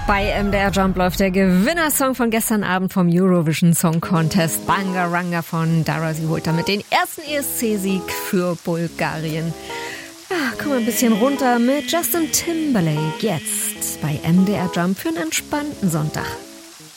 Bei MDR Jump läuft der Gewinnersong von gestern Abend vom Eurovision Song Contest. Bangaranga von Dara. Sie holt damit den ersten ESC-Sieg für Bulgarien. Ja, kommen wir ein bisschen runter mit Justin Timberlake jetzt bei MDR Jump für einen entspannten Sonntag.